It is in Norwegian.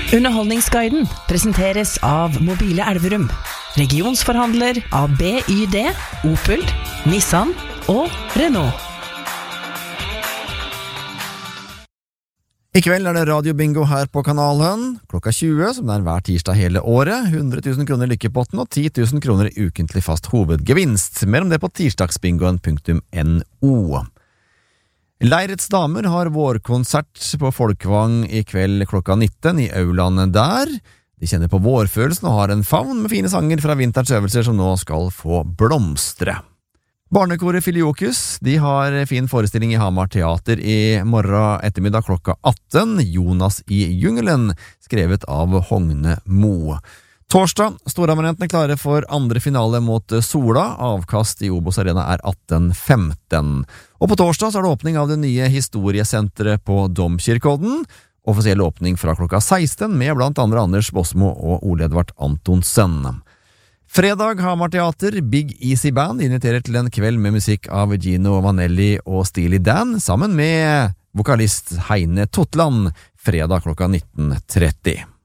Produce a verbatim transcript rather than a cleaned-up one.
Underholdningsguiden presenteres av Mobile Elverum, regionsforhandler av B Y D, Opel, Nissan og Renault. I kveld er det radiobingo her på kanalen, klokka tjue, som det er hver tirsdag hele året, hundre tusen kroner i lykkepotten og ti tusen kroner i ukentlig fast hovedgevinst, mer om det på tirsdagsbingoen punktum no. Leirets damer har vårkonsert på Folkvang i kveld klokka nitten i aulaen der. De kjenner på vårfølelsen og har en favn med fine sanger fra vinterens øvelser som nå skal få blomstre. Barnekoret Filiokus, de har fin forestilling i Hamar Teater i morgen ettermiddag klokka atten, Jonas i jungelen, skrevet av Hogne Mo. Torsdag, Storhamar-jentene klare for andre finale mot Sola, avkast i Obos Arena er atten femten. Og på torsdag så er det åpning av det nye historiesenteret på Domkirkeodden, offisiell åpning fra klokka seksten med blant andre Anders Bosmo og Ole Edvard Antonsen. Fredag, Hamar Teater, Big Easy Band inviterer til en kveld med musikk av Gino Vanelli og Steely Dan, sammen med vokalist Heine Totland, fredag klokka nitten tretti.